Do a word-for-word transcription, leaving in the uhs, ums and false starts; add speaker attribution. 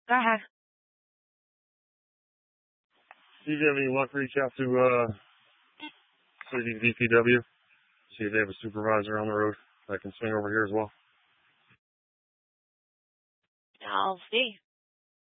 Speaker 1: Go ahead.
Speaker 2: Do you have any luck reach out to uh, City D P W? See if they have a supervisor on the road that can swing over here as well.
Speaker 1: I'll see.